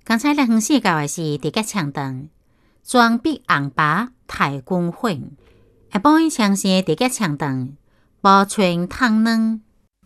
刚才2分4到的是地吉强肠，装逼红扒太公粉，下晡枪是地吉强肠，包全汤软。